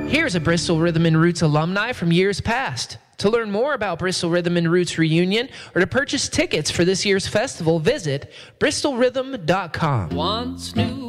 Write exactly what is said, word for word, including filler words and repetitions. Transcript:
Here's a Bristol Rhythm and Roots alumni from years past. To learn more about Bristol Rhythm and Roots reunion or to purchase tickets for this year's festival, visit bristol rhythm dot com. Once knew